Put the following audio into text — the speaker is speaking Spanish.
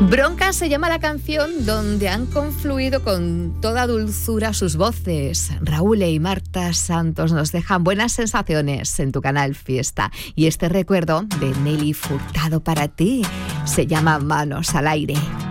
Bronca se llama la canción donde han confluido con toda dulzura sus voces. Raúl y Marta Santos nos dejan buenas sensaciones en tu canal Fiesta. Y este recuerdo de Nelly Furtado para ti se llama Manos al Aire.